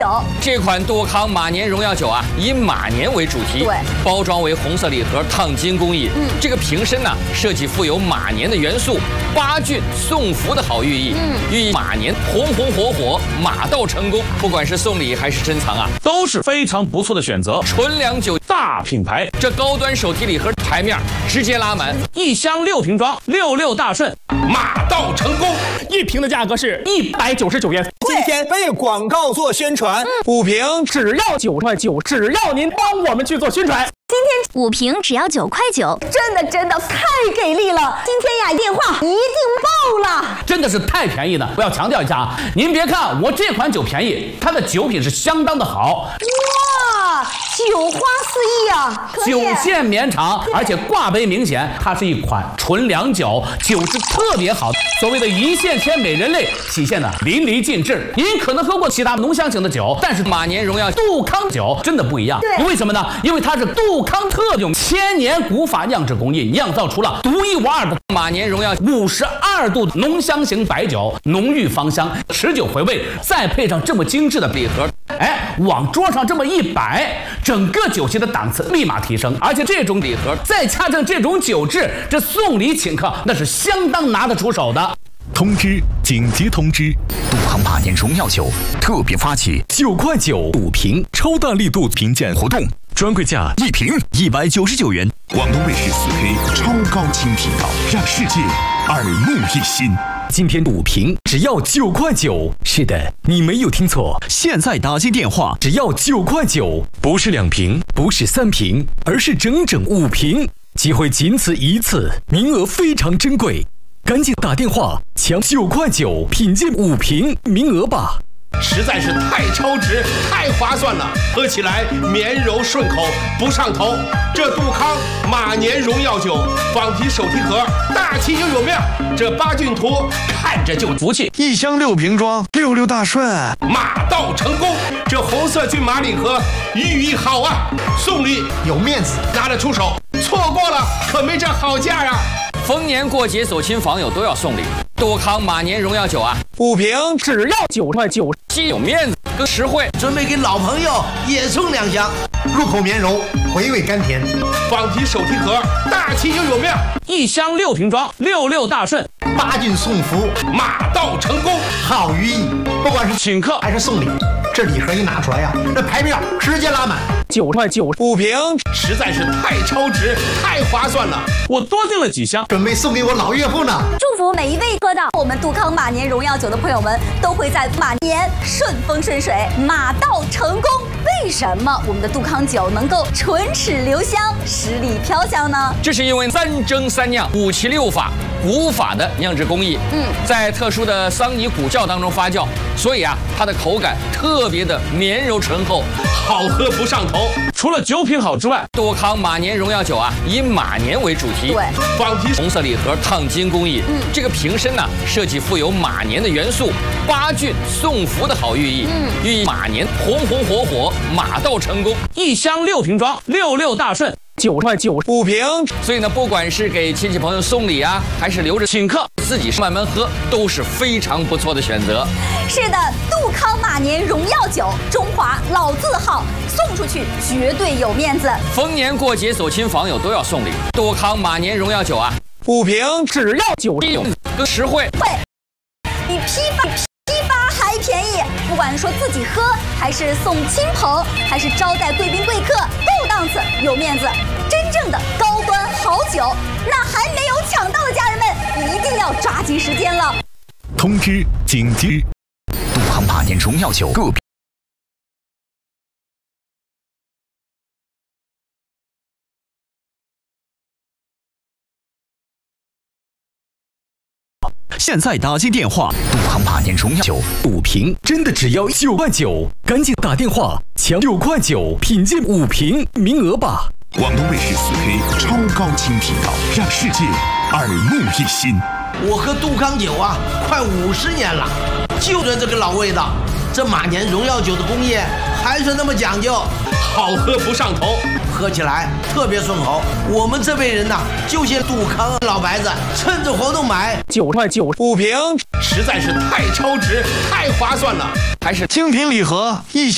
这款杜康马年荣耀酒啊，以马年为主题， 对， 包装为红色礼盒，烫金工艺。这个瓶身呢，设计富有马年的元素，八骏送福的好寓意，寓意马年红红火火，马到成功。不管是送礼还是珍藏啊， 都是非常不错的选择。 纯粮酒大品牌， 这高端手提礼盒牌面直接拉满 ，1箱6瓶装，66大顺， 马到成功。 1瓶的价格是199元。 今天为广告做宣传，5瓶只要9块9，只要您帮我们去做宣传。 今天5瓶只要9块9，真的太给力了！今天呀，电话一定爆了， 真的是太便宜了。我要强调一下啊，您别看我这款酒便宜，它的酒品是相当的好。 哇，酒花四溢啊！ 酒线绵长，而且挂杯明显，它是一款纯粮酒，酒质特别好。所谓的一线牵美人泪，体现的淋漓尽致。您可能喝过其他浓香型的酒，但是马年荣耀杜康酒真的不一样。 对， 为什么呢？因为它是杜康特用1000年古法酿制工艺酿造出了独一无二的马年荣耀 52度浓香型白酒，浓郁芳香，持久回味，再配上这么精致的礼盒，往桌上这么一摆，整个酒席的档次立马提升。而且这种礼盒再加上这种酒质，这送礼请客那是相当拿得出手的。 通知！紧急通知！杜康马年荣耀酒特别发起9块9 5瓶超大力度评鉴活动，专柜价1瓶199元。广东卫视4K 超高清频道，让世界耳目一新。今天5瓶只要9块9，是的，你没有听错，现在打进电话只要9块9，不是2瓶，不是3瓶，而是整整5瓶，机会仅此一次，名额非常珍贵。赶紧打电话抢9块9品鉴5瓶名额吧！ 实在是太超值，太划算了，喝起来绵柔顺口，不上头。这杜康马年荣耀酒仿提手提盒，大气又有面，这八骏图看着就福气。 1箱6瓶装，66大顺， 马到成功。这红色骏马礼盒寓意好啊，送礼有面子，拿得出手，错过了可没这好价呀。 逢年过节走亲访友都要送礼，杜康马年荣耀酒啊 ，5瓶只要9块9， 既有面子更实惠。 准备给老朋友也送2箱， 入口绵柔，回味甘甜。 仿提手提盒，大气又有面 ，1箱6瓶装，66大顺， 八骏送福， 马到成功， 好寓意。不管是请客还是送礼，这礼盒一拿出来呀，这牌面直接拉满。 9块9 5瓶， 实在是太超值，太划算了。 我多订了几箱， 准备送给我老岳父呢。 祝福每一位喝到我们杜康马年荣耀酒的朋友们，都会在马年顺风顺水，马到成功。为什么我们的杜康酒能够唇齿留香，十里飘香呢？ 这是因为3蒸3酿5七6法古法的酿制工艺，在特殊的桑泥古窖当中发酵，所以啊，它的口感特别的绵柔醇厚， 好喝不上头。 除了酒品好之外， 杜康马年荣耀酒啊，以马年为主题， 对， 仿提红色礼盒，烫金工艺。这个瓶身呢，设计富有马年的元素，八骏送福的好寓意，寓意马年红红火火，马到成功。 1箱6瓶装，66大顺 ，9块9 5瓶。 所以呢，不管是给亲戚朋友送礼啊，还是留着请客自己慢慢喝，都是非常不错的选择。 是的，杜康马年荣耀酒，中华老字号，送出去绝对有面子。 逢年过节走亲访友都要送礼，杜康马年荣耀酒啊 ，5瓶只要9， 更实惠， 比批发还便宜。不管说自己喝，还是送亲朋，还是招待贵宾贵客，够档次，有面子。真正的高端好酒，那还没有抢到的家人们，一定要抓紧时间了。 通知！紧急！杜康马年荣耀酒个别。现在打进电话，杜康马年荣耀酒5瓶真的只要9块9，赶紧打电话抢9块9品鉴5瓶名额吧！广东卫视4K 超高清频道，让世界耳目一新。 我喝杜康酒啊，快50年了，就是这个老味道。这马年荣耀酒的工业还是那么讲究， 好喝不上头， 喝起来特别顺口。我们这辈人呐，就些杜康老白子，趁着活动买 9块9 5瓶， 实在是太超值，太划算了。 还是精品礼盒1箱。